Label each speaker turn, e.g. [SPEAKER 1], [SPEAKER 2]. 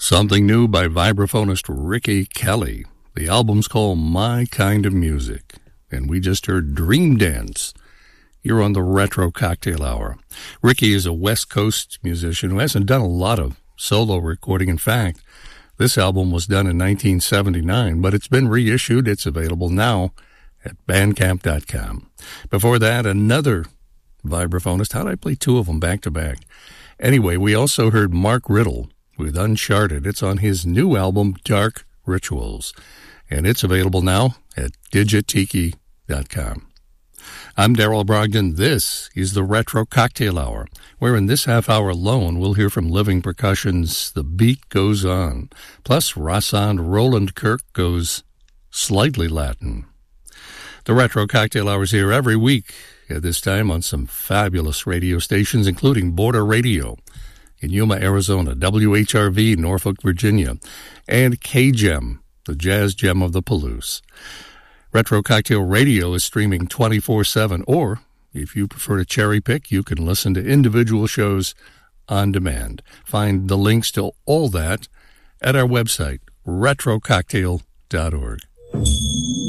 [SPEAKER 1] Something new by vibraphonist Ricky Kelly. The album's called My Kind of Music, and we just heard Dream Dance. You're on the Retro Cocktail Hour. Ricky is a West Coast musician who hasn't done a lot of solo recording. In fact, this album was done in 1979, but it's been reissued. It's available now at Bandcamp.com. Before that, another vibraphonist. How did I play two of them back to back? Anyway, we also heard Mark Riddle with Uncharted. It's on his new album, Dark Rituals, and it's available now at Digitiki.com. I'm Darrell Brogdon. This is the Retro Cocktail Hour, where in this half hour alone we'll hear from Living Percussion's The Beat Goes On. Plus, Rahsaan Roland Kirk goes slightly Latin. The Retro Cocktail Hour is here every week at this time on some fabulous radio stations, including Border Radio in Yuma, Arizona, WHRV, Norfolk, Virginia, and KGEM, the jazz gem of the Palouse. Retro Cocktail Radio is streaming 24/7, or if you prefer to cherry pick, you can listen to individual shows on demand. Find the links to all that at our website, retrococktail.org.